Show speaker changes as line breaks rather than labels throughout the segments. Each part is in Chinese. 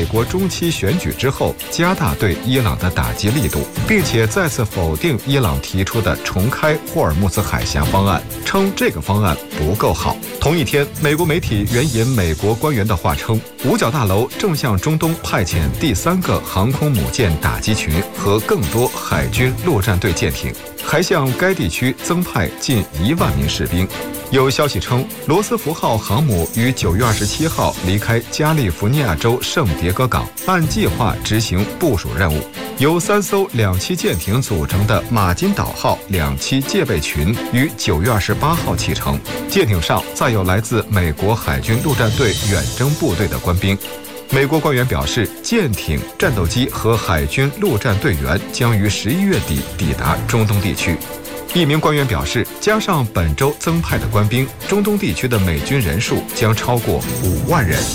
美国中期选举之后，加大对伊朗的打击力度，并且再次否定伊朗提出的重开霍尔木兹海峡方案，称这个方案不够好。同一天，美国媒体援引美国官员的话称，五角大楼正向中东派遣第3个航空母舰打击群和更多海军陆战队舰艇，还向该地区增派近1万名士兵。有消息称，罗斯福号航母于9月27号离开加利福尼亚州圣迭戈港，按计划执行部署任务。由3艘2栖舰艇组成的马金岛号2栖戒备群于9月28号启程，舰艇上载有来自美国海军陆战队远征部队的官兵。美国官员表示，舰艇、战斗机和海军陆战队员将于11月底抵达中东地区。一名官员表示，加上本周增派的官兵，中东地区的美军人数将超过5万人。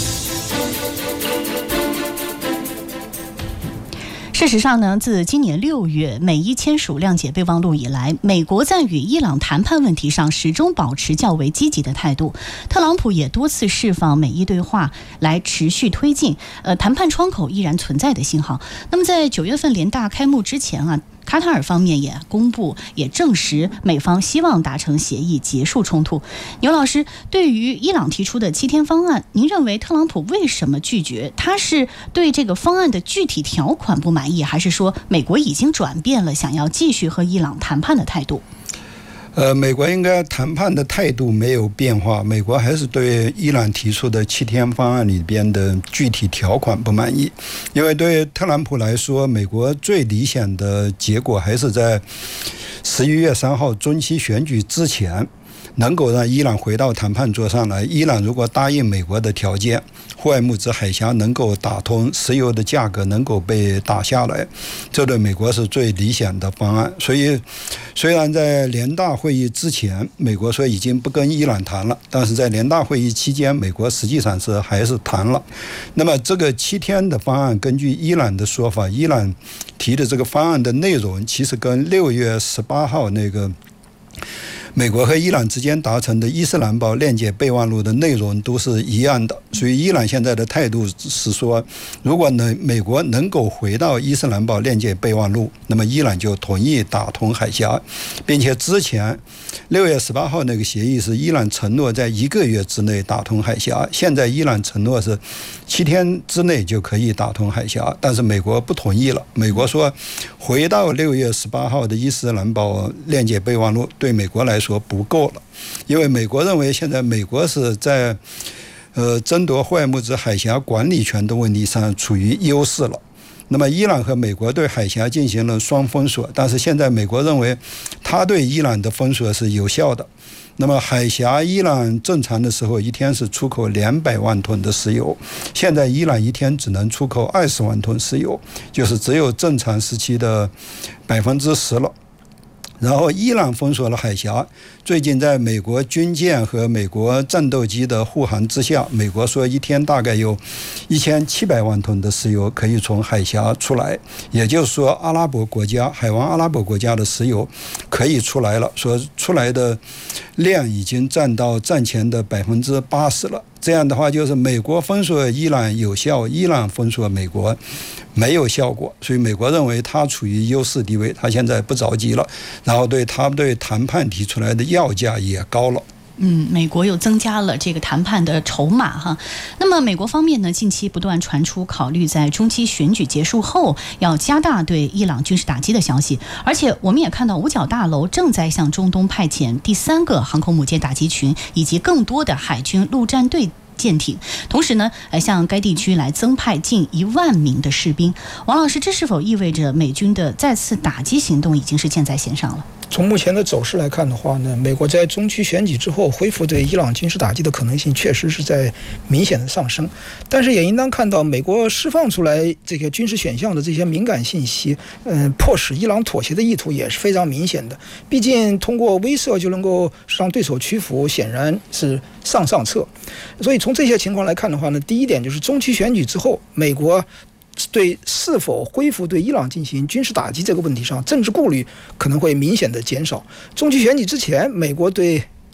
事实上呢，自今年6月美伊签署谅解备忘录以来，美国在与伊朗谈判问题上始终保持较为积极的态度。特朗普也多次释放美伊对话来持续推进谈判窗口依然存在的信号。那么在9月份联大开幕之前啊，卡塔尔方面也公布，也证实美方希望达成协议，结束冲突。牛老师，对于伊朗提出的7天方案，您认为特朗普为什么拒绝？他是对这个方案的具体条款不满意，还是说美国已经转变了想要继续和伊朗谈判的态度？
美国应该谈判的态度没有变化，美国还是对伊朗提出的7天方案里边的具体条款不满意，因为对特朗普来说，美国最理想的结果还是在11月3号中期选举之前，能够让伊朗回到谈判桌上来。伊朗如果答应美国的条件，霍尔木兹海峡能够打通，石油的价格能够被打下来，这对美国是最理想的方案。所以虽然在联大会议之前美国说已经不跟伊朗谈了，但是在联大会议期间美国实际上是还是谈了。那么这个7天的方案，根据伊朗的说法，伊朗提的这个方案的内容其实跟6月18号那个美国和伊朗之间达成的伊斯兰堡谅解备忘录的内容都是一样的，所以伊朗现在的态度是说，如果美国能够回到伊斯兰堡谅解备忘录，那么伊朗就同意打通海峡，并且之前6月18号那个协议是伊朗承诺在1个月之内打通海峡，现在伊朗承诺是7天之内就可以打通海峡，但是美国不同意了。美国说，回到6月18号的伊斯兰堡谅解备忘录对美国来说不够了，因为美国认为现在美国是在争夺霍尔木兹海峡管理权的问题上处于优势了。那么伊朗和美国对海峡进行了双封锁，但是现在美国认为他对伊朗的封锁是有效的。那么海峡伊朗正常的时候一天是出口200万吨的石油，现在伊朗一天只能出口20万吨石油，就是只有正常时期的10%了。然后伊朗封锁了海峡，最近在美国军舰和美国战斗机的护航之下，美国说一天大概有1700万吨的石油可以从海峡出来，也就是说阿拉伯国家海湾阿拉伯国家的石油可以出来了，说出来的量已经占到战前的80%了。这样的话就是美国封锁伊朗有效，伊朗封锁美国没有效果，所以美国认为他处于优势地位，他现在不着急了，然后对谈判提出来的要价也高了。
美国又增加了这个谈判的筹码哈。那么美国方面呢，近期不断传出考虑在中期选举结束后要加大对伊朗军事打击的消息，而且我们也看到五角大楼正在向中东派遣第3个航空母舰打击群以及更多的海军陆战队舰艇，同时呢，向该地区来增派近1万名的士兵。王老师，这是否意味着美军的再次打击行动已经是箭在弦上了？
从目前的走势来看的话呢，美国在中期选举之后恢复对伊朗军事打击的可能性确实是在明显的上升，但是也应当看到美国释放出来这个军事选项的这些敏感信息，迫使伊朗妥协的意图也是非常明显的。毕竟通过威慑就能够让对手屈服，显然是上策。所以从这些情况来看的话呢，第一点就是中期选举之后，美国对是否恢复对伊朗进行军事打击这个问题上，政治顾虑可能会明显的减少。中期选举之前，美国对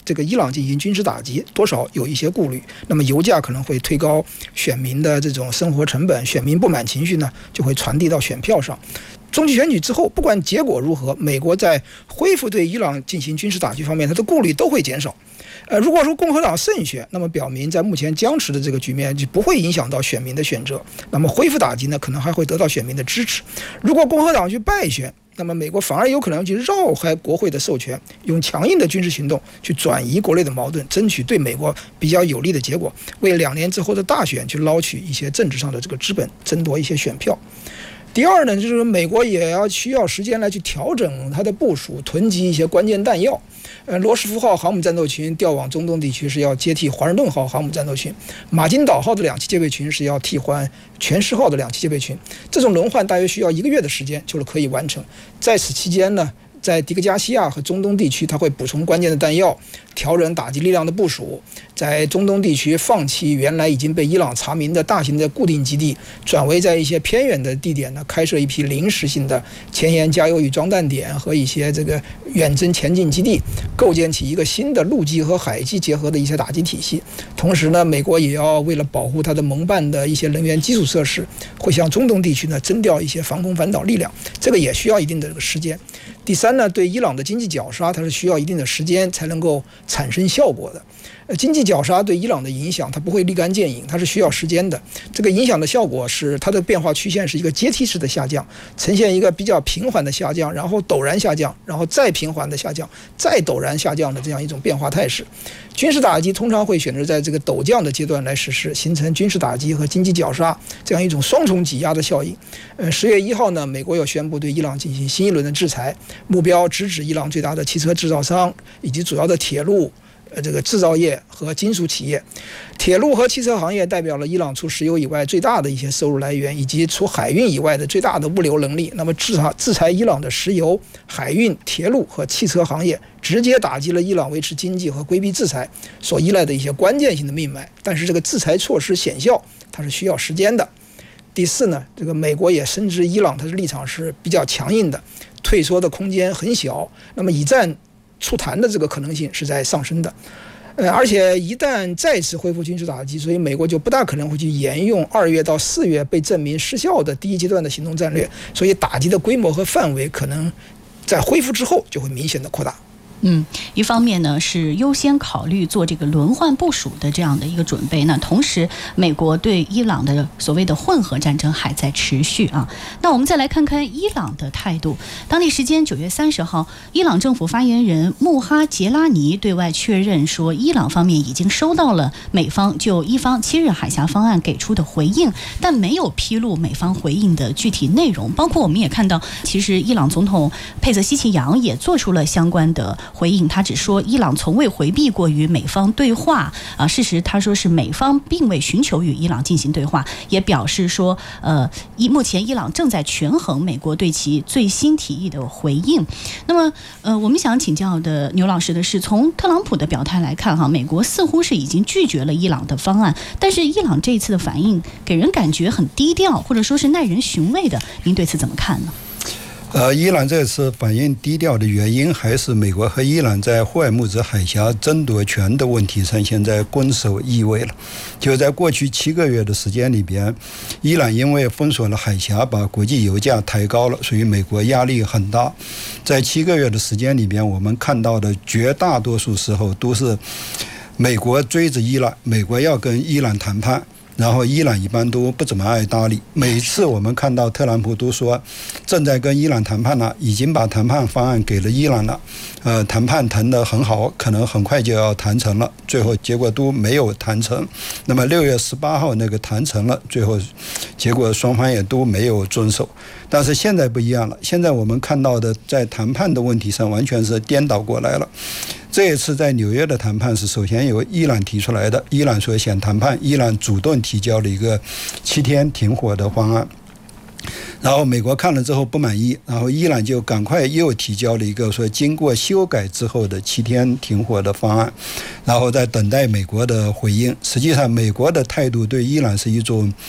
这个伊朗进行军事打击，多少有一些顾虑。那么油价可能会推高选民的这种生活成本，选民不满情绪呢就会传递到选票上。中期选举之后，不管结果如何，美国在恢复对伊朗进行军事打击方面，它的顾虑都会减少。如果说共和党胜选，那么表明在目前僵持的这个局面就不会影响到选民的选择，那么恢复打击呢，可能还会得到选民的支持。如果共和党去败选，那么美国反而有可能去绕开国会的授权，用强硬的军事行动去转移国内的矛盾，争取对美国比较有利的结果，为2年之后的大选去捞取一些政治上的这个资本，争夺一些选票。第二呢，就是美国也需要时间来去调整它的部署，囤积一些关键弹药。罗斯福号航母战斗群调往中东地区是要接替华盛顿号航母战斗群，马金岛号的2栖戒备群是要替换全狮号的2栖戒备群。这种轮换大约需要1个月的时间就可以完成。在此期间呢，在迪戈加西亚和中东地区，它会补充关键的弹药，调整打击力量的部署，在中东地区放弃原来已经被伊朗查明的大型的固定基地，转为在一些偏远的地点呢，开设一批临时性的前沿加油与装弹点和一些这个远征前进基地，构建起一个新的陆基和海基结合的一些打击体系。同时呢，美国也要为了保护它的盟办的一些能源基础设施，会向中东地区呢征调一些防空反导力量，这个也需要一定的这个时间。第三呢，对伊朗的经济绞杀，它是需要一定的时间才能够产生效果的。经济绞杀对伊朗的影响，它不会立竿见影，它是需要时间的。这个影响的效果是它的变化曲线是一个阶梯式的下降，呈现一个比较平缓的下降，然后陡然下降，然后再平缓的下降，再陡然下降的这样一种变化态势。军事打击通常会选择在这个陡降的阶段来实施，形成军事打击和经济绞杀这样一种双重挤压的效应。10月1号呢，美国又宣布对伊朗进行新一轮的制裁，目标直指伊朗最大的汽车制造商以及主要的铁路这个制造业和金属企业。铁路和汽车行业代表了伊朗除石油以外最大的一些收入来源，以及除海运以外的最大的物流能力。那么制裁伊朗的石油、海运、铁路和汽车行业，直接打击了伊朗维持经济和规避制裁所依赖的一些关键性的命脉。但是这个制裁措施显效，它是需要时间的。第四呢，这个美国也深知伊朗它的立场是比较强硬的，退缩的空间很小，那么以战促谈的这个可能性是在上升的。而且一旦再次恢复军事打击，所以美国就不大可能会去沿用2月到4月被证明失效的第一阶段的行动战略，所以打击的规模和范围可能在恢复之后就会明显的扩大。
一方面呢是优先考虑做这个轮换部署的这样的一个准备，那同时美国对伊朗的所谓的混合战争还在持续啊。那我们再来看看伊朗的态度。当地时间9月30号，伊朗政府发言人穆哈杰拉尼对外确认说，伊朗方面已经收到了美方就伊方7日海峡方案给出的回应，但没有披露美方回应的具体内容。包括我们也看到，其实伊朗总统佩泽希奇扬也做出了相关的回应，他只说伊朗从未回避过与美方对话事实他说是美方并未寻求与伊朗进行对话，也表示说目前伊朗正在权衡美国对其最新提议的回应。那么我们想请教的牛老师的是，从特朗普的表态来看美国似乎是已经拒绝了伊朗的方案，但是伊朗这一次的反应给人感觉很低调，或者说是耐人寻味的，您对此怎么看呢？
伊朗这次反应低调的原因，还是美国和伊朗在霍尔木兹海峡争夺权的问题上现在攻守易位了。就在过去7个月的时间里边，伊朗因为封锁了海峡，把国际油价抬高了，所以美国压力很大。在7个月的时间里边，我们看到的绝大多数时候都是美国追着伊朗，美国要跟伊朗谈判，然后伊朗一般都不怎么爱搭理。每次我们看到特朗普都说正在跟伊朗谈判了，已经把谈判方案给了伊朗了，谈判谈得很好，可能很快就要谈成了，最后结果都没有谈成。那么6月18号那个谈成了，最后结果双方也都没有遵守。但是现在不一样了，现在我们看到的在谈判的问题上完全是颠倒过来了。这一次在纽约的谈判是首先由伊朗提出来的，伊朗说想谈判，伊朗主动提交了一个7天停火的方案，然后美国看了之后不满意，然后伊朗就赶快又提交了一个说经过修改之后的7天停火的方案，然后再等待美国的回应。实际上美国的态度对伊朗是一种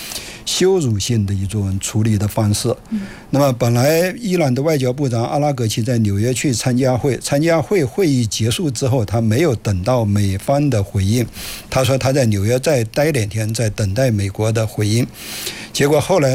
羞辱性的一种处理的方式。那么本来伊朗的外交部长阿拉格齐在纽约去参加会议结束之后，他没有等到美方的回应，他说他在纽约再待2天，在等待美国的回应。结果后来